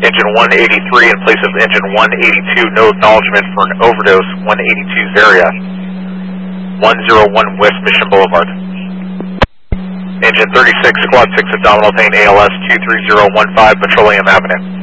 Engine 183 in place of engine 182, no acknowledgement for an overdose, 182's area. 101 West Mission Boulevard. Engine 36, Squad 6 abdominal pain, ALS 23015, Petroleum Avenue.